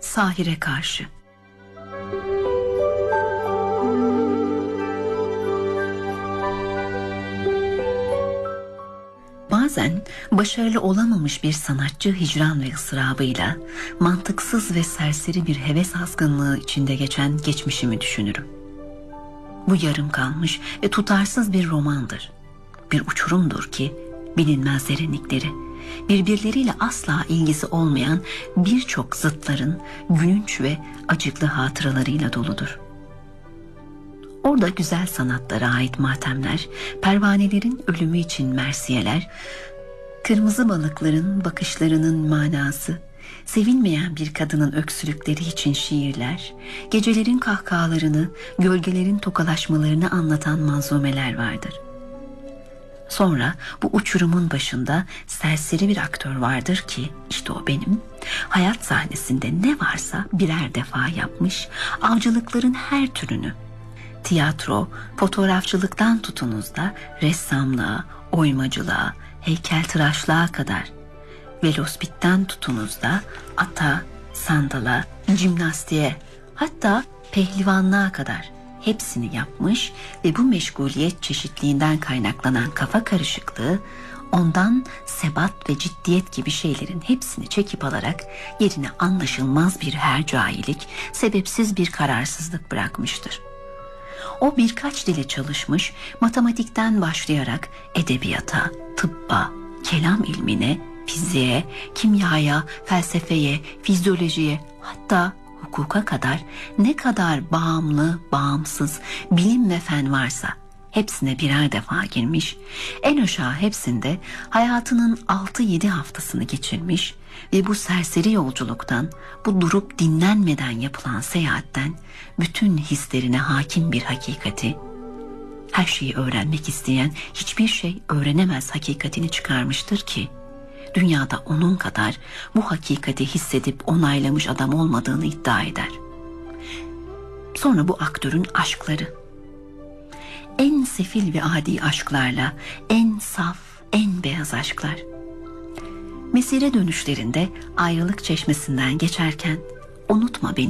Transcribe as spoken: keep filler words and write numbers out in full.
Sahire karşı. Bazen başarılı olamamış bir sanatçı hicran ve ıstırabıyla, mantıksız ve serseri bir heves azgınlığı içinde geçen geçmişimi düşünürüm. Bu yarım kalmış ve tutarsız bir romandır. Bir uçurumdur ki bilinmez derinlikleri, birbirleriyle asla ilgisi olmayan birçok zıtların gülünç ve acıklı hatıralarıyla doludur. Orada güzel sanatlara ait matemler, pervanelerin ölümü için mersiyeler, kırmızı balıkların bakışlarının manası, sevilmeyen bir kadının öksürükleri için şiirler, gecelerin kahkahalarını, gölgelerin tokalaşmalarını anlatan manzumeler vardır. Sonra bu uçurumun başında serseri bir aktör vardır ki, işte o benim, hayat sahnesinde ne varsa birer defa yapmış, avcılıkların her türünü, tiyatro, fotoğrafçılıktan tutunuz da ressamlığa, oymacılığa, heykeltıraşlığa kadar, velospitten tutunuz da ata, sandala, jimnastiğe, hatta pehlivanlığa kadar hepsini yapmış ve bu meşguliyet çeşitliğinden kaynaklanan kafa karışıklığı ondan sebat ve ciddiyet gibi şeylerin hepsini çekip alarak yerine anlaşılmaz bir hercailik, sebepsiz bir kararsızlık bırakmıştır. O birkaç dile çalışmış, matematikten başlayarak edebiyata, tıbba, kelam ilmine, fiziğe, kimyaya, felsefeye, fizyolojiye, hatta hukuka kadar ne kadar bağımlı, bağımsız, bilim ve fen varsa hepsine birer defa girmiş, en aşağı hepsinde hayatının altı yedi haftasını geçirmiş ve bu serseri yolculuktan, bu durup dinlenmeden yapılan seyahatten bütün hislerine hakim bir hakikati, her şeyi öğrenmek isteyen hiçbir şey öğrenemez hakikatini çıkarmıştır ki, dünyada onun kadar bu hakikati hissedip onaylamış adam olmadığını iddia eder. Sonra bu aktörün aşkları, en sefil ve adi aşklarla, en saf, en beyaz aşklar. Mesire dönüşlerinde ayrılık çeşmesinden geçerken, unutma beni